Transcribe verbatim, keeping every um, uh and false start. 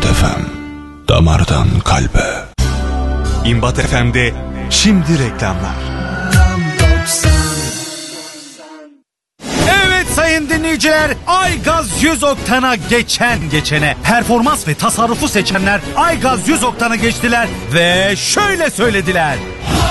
İmbat F M, damardan kalbe. İmbat F M'de şimdi reklamlar. Evet sayın dinleyiciler, Aygaz yüz oktana geçen geçene, performans ve tasarrufu seçenler Aygaz yüz oktanı geçtiler ve şöyle söylediler: